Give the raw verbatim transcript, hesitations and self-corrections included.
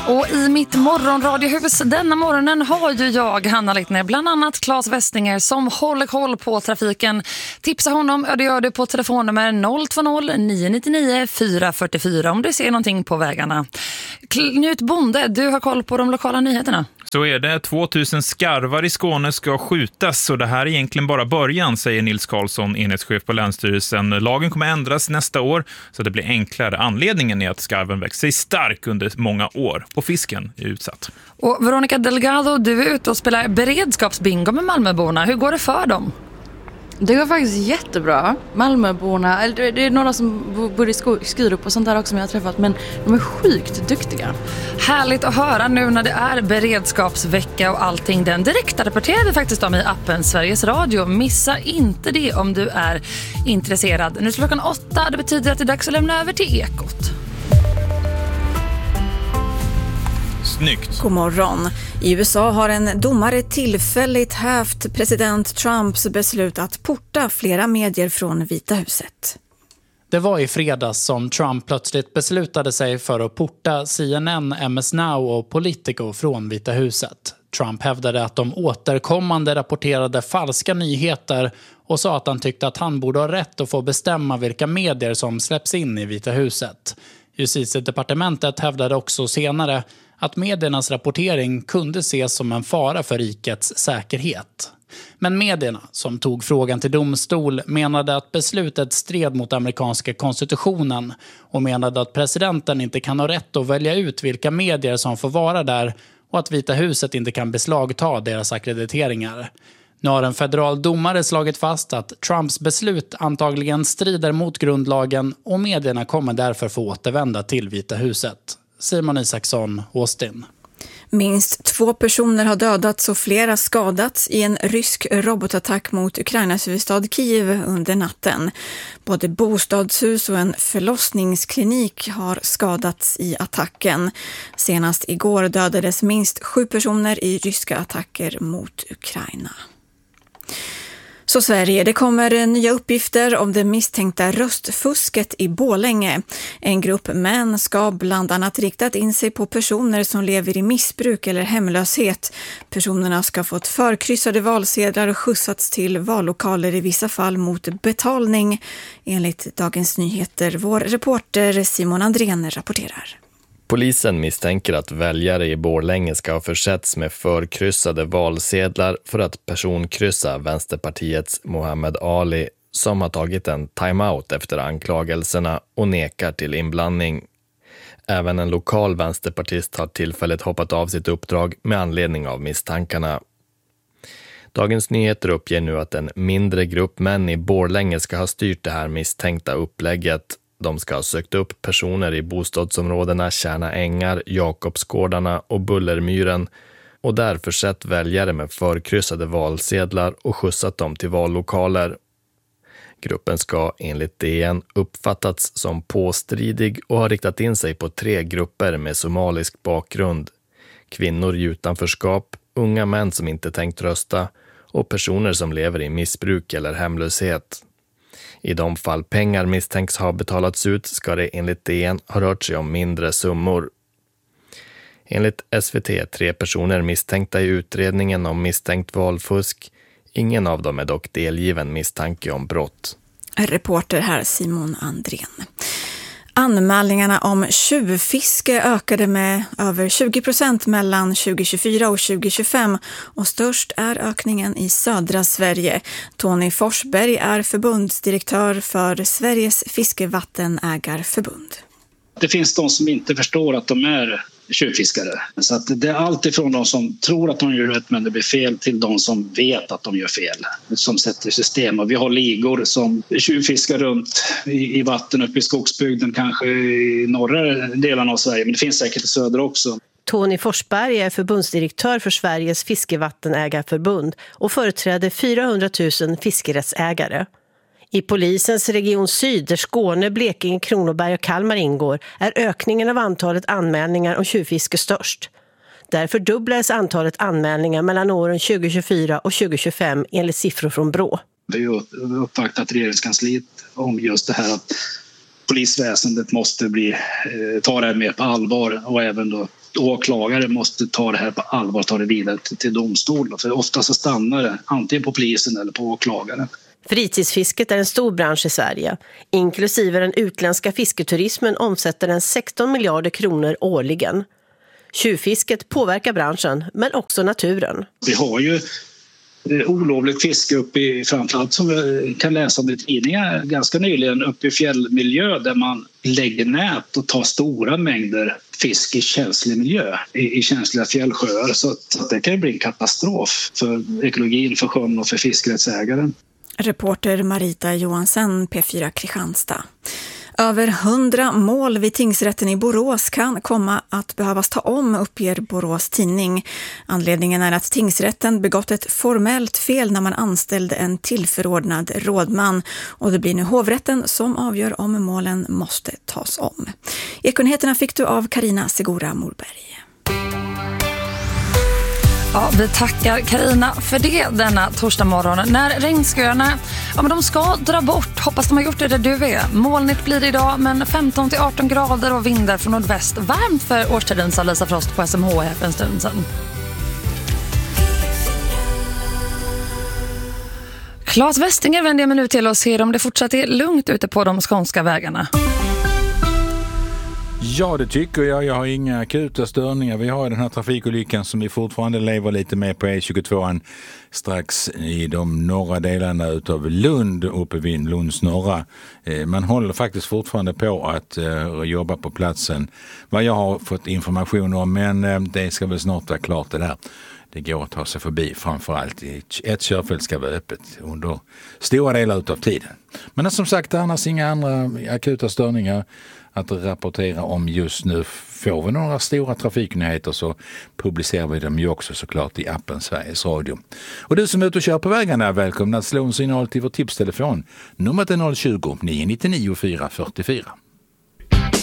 Och i mitt morgonradiohus denna morgonen har ju jag, Hanna Littner, bland annat Claes Westinger som håller koll på trafiken. Tipsa honom, ja, det gör du på telefonnummer noll två noll nio nio nio fyra fyra fyra om du ser någonting på vägarna. Knut Bonde, du har koll på de lokala nyheterna. Så är det. tvåtusen skarvar i Skåne ska skjutas och det här är egentligen bara början, säger Nils Karlsson, enhetschef på Länsstyrelsen. Lagen kommer ändras nästa år så det blir enklare. Anledningen är att skarven växer sig stark under många år och fisken är utsatt. Och Veronica Delgado, du är ute och spelar beredskapsbingo med Malmöborna. Hur går det för dem? Det går faktiskt jättebra. Malmöborna, eller det är några som bor i Skurup och sånt där också som jag har träffat, men de är sjukt duktiga. Härligt att höra nu när det är beredskapsvecka och allting. Den direkta rapporterar vi faktiskt om i appen Sveriges Radio. Missa inte det om du är intresserad. Nu är klockan åtta, det betyder att det är dags att lämna över till Ekot. Snyggt. God morgon. I U S A har en domare tillfälligt hävt president Trumps beslut att porta flera medier från Vita huset. Det var i fredags som Trump plötsligt beslutade sig för att porta C N N, M S Now och Politico från Vita huset. Trump hävdade att de återkommande rapporterade falska nyheter och sa att han tyckte att han borde ha rätt att få bestämma vilka medier som släpps in i Vita huset. Justitiedepartementet hävdade också senare att mediernas rapportering kunde ses som en fara för rikets säkerhet. Men medierna, som tog frågan till domstol, menade att beslutet stred mot amerikanska konstitutionen och menade att presidenten inte kan ha rätt att välja ut vilka medier som får vara där och att Vita huset inte kan beslagta deras akkrediteringar. Nu har en federal domare slagit fast att Trumps beslut antagligen strider mot grundlagen och medierna kommer därför få återvända till Vita huset. Simon Isaksson, Austin. Minst två personer har dödats och flera skadats i en rysk robotattack mot Ukrainas huvudstad Kiev under natten. Både bostadshus och en förlossningsklinik har skadats i attacken. Senast igår dödades minst sju personer i ryska attacker mot Ukraina. Så Sverige, det kommer nya uppgifter om det misstänkta röstfusket i Borlänge. En grupp män ska bland annat riktat in sig på personer som lever i missbruk eller hemlöshet. Personerna ska fått förkryssade valsedlar och skjutsats till vallokaler i vissa fall mot betalning. Enligt Dagens Nyheter, vår reporter Simon Andrén rapporterar. Polisen misstänker att väljare i Borlänge ska ha försetts med förkryssade valsedlar för att personkryssa Vänsterpartiets Mohammed Ali som har tagit en timeout efter anklagelserna och nekar till inblandning. Även en lokal vänsterpartist har tillfälligt hoppat av sitt uppdrag med anledning av misstankarna. Dagens Nyheter uppger nu att en mindre grupp män i Borlänge ska ha styrt det här misstänkta upplägget. De ska ha sökt upp personer i bostadsområdena Kärna Ängar, Jakobsgårdarna och Bullermyren och där försett väljare med förkryssade valsedlar och skjutsat dem till vallokaler. Gruppen ska enligt D N uppfattats som påstridig och har riktat in sig på tre grupper med somalisk bakgrund. Kvinnor i utanförskap, unga män som inte tänkt rösta och personer som lever i missbruk eller hemlöshet. I de fall pengar misstänks ha betalats ut ska det enligt D N ha rört sig om mindre summor. Enligt S V T är tre personer misstänkta i utredningen om misstänkt valfusk. Ingen av dem är dock delgiven misstanke om brott. Reporter här Simon Andrén. Anmälningarna om tjuvfiske ökade med över tjugo procent mellan tjugo tjugofyra och tjugo tjugofem och störst är ökningen i södra Sverige. Tony Forsberg är förbundsdirektör för Sveriges fiskevattenägarförbund. Det finns de som inte förstår att de är tjuvfiskare. Så att det är allt ifrån de som tror att de gör rätt men det blir fel till de som vet att de gör fel. Som sätter system. Och vi har ligor som tjuvfiskar runt i, i vatten uppe i skogsbygden, kanske i norra delen av Sverige. Men det finns säkert i söder också. Tony Forsberg är förbundsdirektör för Sveriges fiskevattenägarförbund och företräder fyrahundratusen fiskerättsägare. I polisens region Syd, där Skåne, Blekinge, Kronoberg och Kalmar ingår, är ökningen av antalet anmälningar om tjuvfiske störst. Därför dubblades antalet anmälningar mellan åren tjugo tjugofyra och tjugo tjugofem enligt siffror från Brå. Vi har uppvaktat regeringskansliet om just det här att polisväsendet måste bli, ta det här mer på allvar och även då åklagare måste ta det här på allvar och ta det vidare till, till domstol. För ofta så stannar det antingen på polisen eller på åklagaren. Fritidsfisket är en stor bransch i Sverige. Inklusive den utländska fisketurismen omsätter den sexton miljarder kronor årligen. Tjuvfisket påverkar branschen, men också naturen. Vi har ju olovligt fiske uppe i, framförallt som vi kan läsa om i tidningar ganska nyligen, uppe i fjällmiljö där man lägger nät och tar stora mängder fisk i känslig miljö, i, i känsliga fjällsjöar. Så att det kan ju bli en katastrof för ekologin, för sjön och för fiskrättsägaren. Reporter Marita Johansen, P fyra Kristianstad. Över hundra mål vid tingsrätten i Borås kan komma att behövas ta om, uppger Borås tidning. Anledningen är att tingsrätten begått ett formellt fel när man anställde en tillförordnad rådman. Och det blir nu hovrätten som avgör om målen måste tas om. Ekonheterna fick du av Carina Segura Morberg. Ja, vi tackar Carina för det denna torsdag morgon. När regnsköarna, ja men de ska dra bort, hoppas de har gjort det där du är. Molnigt blir det idag, men femton till arton grader och vindar från nordväst. Varmt för årstiden, sa Lisa Frost på S M H för en stund sedan. Claes Westinger vänder jag mig nu till och ser om det fortsatt är lugnt ute på de skånska vägarna. Ja, det tycker jag. Jag har inga akuta störningar. Vi har den här trafikolyckan som vi fortfarande lever lite med på E tjugotvå strax i de norra delarna utav Lund, uppe vid Lunds norra. Man håller faktiskt fortfarande på att uh, jobba på platsen. Vad jag har fått information om, men uh, det ska väl snart vara klart det där. Det går att ta sig förbi, framförallt ett körfält ska vara öppet under stora delar utav tiden. Men som sagt, annars inga andra akuta störningar att rapportera om just nu. Får vi några stora trafiknyheter så publicerar vi dem ju också såklart i appen Sveriges Radio. Och du som är ute och kör på vägarna är välkomna att slå en signal till vår tipstelefon. Numret är noll tjugo, nio nio nio, fyra fyra fyra.